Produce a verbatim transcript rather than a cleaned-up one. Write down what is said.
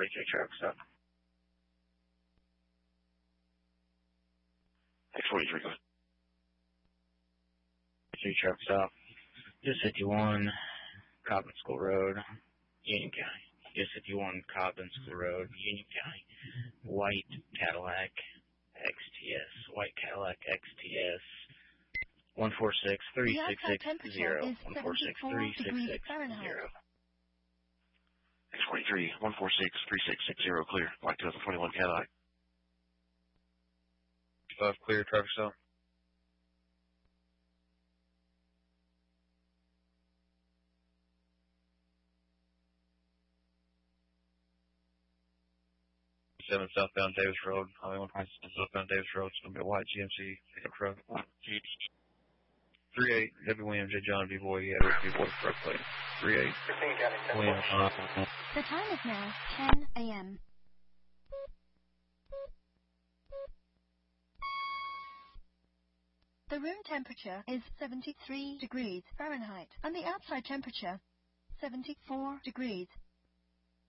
forty-three traffic stop. X forty-three, go ahead. Three traffic stop. U S fifty-one, Cobbin School Road, Union County. U S fifty-one, Cobbin School Road, Union County. White Cadillac X T S. White Cadillac X T S. one four six three six six zero. one four six three six six zero. X forty-three, one four six three six six zero, clear. White two thousand twenty-one Cadillac. five clear, traffic stop. seven southbound Davis Road, Highway one southbound Davis Road. It's going to be a white G M C pickup truck. three eight, W William J. John V. Boy, Edward V. Boy, truck plate. three eight, William. Uh, the time is now ten A M The room temperature is seventy-three degrees Fahrenheit, and the outside temperature seventy-four degrees